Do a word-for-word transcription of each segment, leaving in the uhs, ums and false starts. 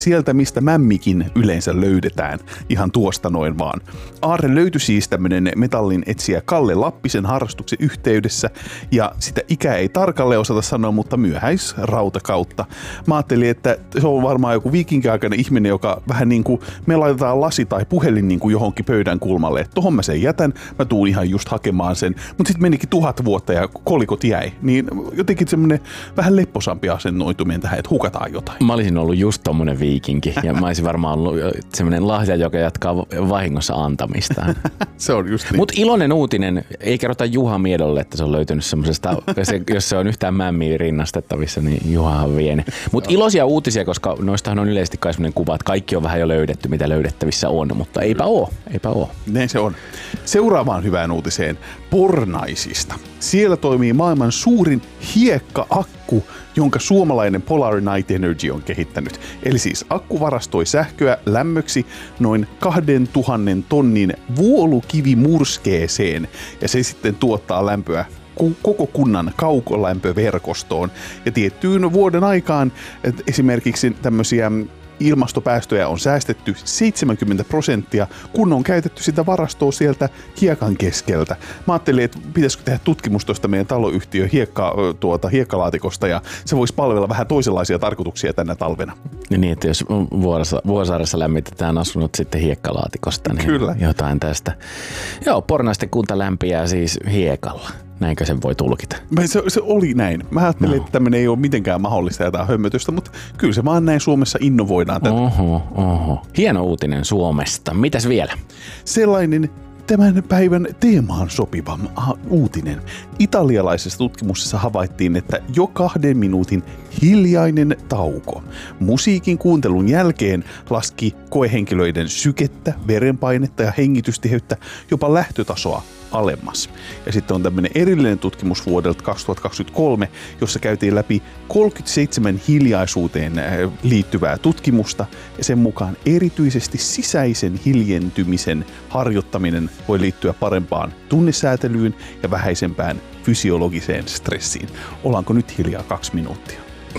sieltä, mistä mämmikin yleensä löydetään, ihan tuosta noin vaan. Aarre löytyi siis tämmönen metallin etsijä Kalle Lappisen harrastuksen yhteydessä, ja sitä ikää ei tarkalleen osata sanoa, mutta myöhäisrautakautta. Mä ajattelin, että se on varmaan joku viikinkiaikainen ihminen, joka vähän niin kuin, me laitetaan lasi tai puhelin niin kuin johonkin pöydän kulmalle, että tohon mä sen jätän, mä tuun ihan just hakemaan sen, mutta sitten menikin tuhat vuotta ja kolikot jäi, niin jotenkin semmoinen vähän lepposampi asennoituminen tähän, että hukataan jotain. Mä olisin ollut just tommonen viikinki ja mä olisin varmaan ollut semmoinen lahja, joka jatkaa vahingossa antamistaan. Se on just niin. Mut iloinen uutinen, ei kerrota Juha Miedolle, että se on löytynyt semmosesta, jos se on yhtään mämmiä rinnastettavissa, niin Juhahan vie. Mut iloisia uutisia, koska noistahan on yleisesti kai semmoinen kuva, että kaikki on vähän jo löydetty, mitä löydettävissä on, mutta eipä oo, eipä oo. Näin se on. Seuraavaan hyvään uutiseen Pornaisista. Siellä toimii maailman suurin hiekka-akku, jonka suomalainen Polar Night Energy on kehittänyt. Eli siis akku varastoi sähköä lämmöksi noin kahdentuhannen tonnin vuolukivimurskeeseen, ja se sitten tuottaa lämpöä koko kunnan kaukolämpöverkostoon. Ja tiettyyn vuoden aikaan esimerkiksi tämmöisiä ilmastopäästöjä on säästetty seitsemänkymmentä prosenttia, kun on käytetty sitä varastoa sieltä hiekan keskeltä. Mä ajattelin, että pitäisikö tehdä tutkimus tuosta meidän taloyhtiön hiekka, tuota, hiekkalaatikosta, ja se voisi palvella vähän toisenlaisia tarkoituksia tänä talvena. Niin, että jos Vuosaaressa lämmitetään asunnot sitten hiekkalaatikosta, niin Kyllä. jotain tästä. Joo, Pornaisten kunta lämpiää siis hiekalla. Näinkö sen voi tulkita? Se, se oli näin. Mä ajattelin, no. että tämmöinen ei ole mitenkään mahdollista jotain hömmötystä, mutta kyllä se vaan näin Suomessa innovoidaan tätä. Oho, oho. Hieno uutinen Suomesta. Mitäs vielä? Sellainen tämän päivän teemaan sopiva uutinen. Italialaisessa tutkimuksessa havaittiin, että jo kahden minuutin hiljainen tauko musiikin kuuntelun jälkeen laski koehenkilöiden sykettä, verenpainetta ja hengitystiheyttä jopa lähtötasoa alemmas. Ja sitten on tämmöinen erillinen tutkimus vuodelta kaksituhattakaksikymmentäkolme, jossa käytiin läpi kolmekymmentäseitsemän hiljaisuuteen liittyvää tutkimusta, ja sen mukaan erityisesti sisäisen hiljentymisen harjoittaminen voi liittyä parempaan tunnesäätelyyn ja vähäisempään fysiologiseen stressiin. Ollaanko nyt hiljaa kaksi minuuttia?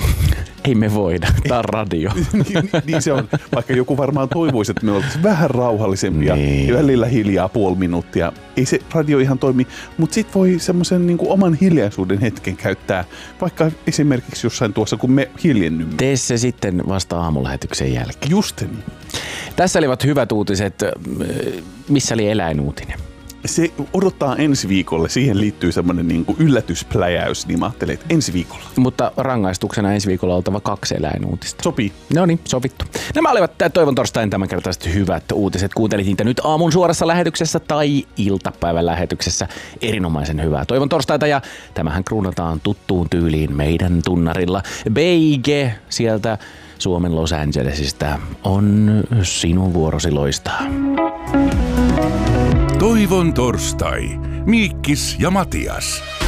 Ei me voida, tää on radio. niin, niin se on, vaikka joku varmaan toivoisi, että me oltaisiin vähän rauhallisempia niin. ja välillä hiljaa puoli minuuttia. Ei se radio ihan toimi, mutta sit voi semmoisen niin kuin oman hiljaisuuden hetken käyttää, vaikka esimerkiksi jossain tuossa, kun me hiljennymme. Tee se sitten vasta aamulähetyksen jälkeen. Just niin. Tässä olivat hyvät uutiset. Missä oli eläinuutinen? Se odottaa ensi viikolle. Siihen liittyy semmoinen niin kuin yllätyspläjäys, niin mä ajattelin, että ensi viikolla. Mutta rangaistuksena ensi viikolla oltava kaksi eläinuutista. Sopii. No niin, sovittu. Nämä olivat Toivon torstain tämänkertaiset hyvät uutiset. Kuuntelit niitä nyt aamun suorassa lähetyksessä tai iltapäivän lähetyksessä. Erinomaisen hyvää Toivon torstaita, ja tämähän kruunataan tuttuun tyyliin meidän tunnarilla. Beige sieltä Suomen Los Angelesista on sinun vuorosi loistaa. Toivon torstai. Miikkis ja Matias.